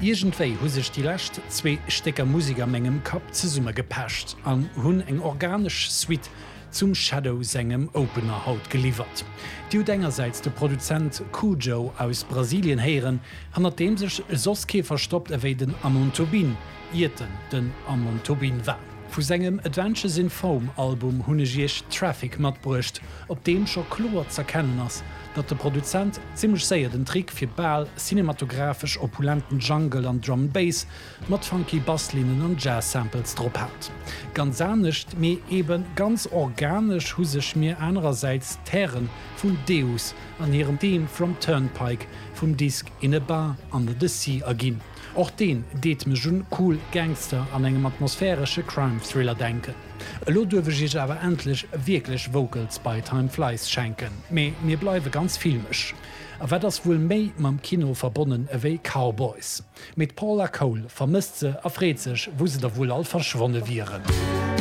Irgendwei hu sech die lacht 2 Stecker Musikermengem Kap ze Summe gepascht an hunn eng organisch Suite zum Shadow-Sängem Opener Haut geliefert. Die engerseits de Produzent Cujo aus Brasilien heieren, han dem sech Soskäfer stoppt ewéi den Amontobin, Iten den Amontobin war. Fu segem Adventures in Foam Album hunnegich Traffic mat brucht, op dem scho klar zerkennen ass, dat der Produzent ziemlich säier den Trick fir Ball cinematografisch opulenten Jungle an Drum Bass mat funky Basslinen und Jazz-Samples drop hat. Ganz ernstcht mir eben ganz organisch husech mir einerseits Terren vum Deus an ihrem Team from Turnpike vum Disk in a Bar under the Sea agin. Auch den deet me schon cool Gangster an engem atmosphärische Crime-Thriller denken. Lo dürfe ich aber endlich wirklich Vocals bei Time Flies schenken. Mir bleibe ganz filmisch. Aber das wohl méi mam Kino verbunden away Cowboys. Mit Paula Cole vermisst sie, erfreut sich, wo sie da wohl all verschwonnen wären.